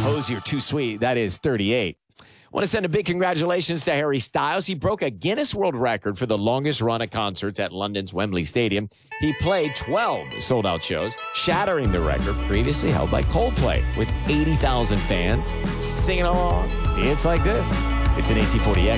Pose, You're Too Sweet. That is 38. Want to send a big congratulations to Harry Styles. He broke a Guinness World Record for the longest run of concerts at London's Wembley Stadium. He played 12 sold-out shows, shattering the record previously held by Coldplay, with 80,000 fans singing along. It's like this. It's an AT40X.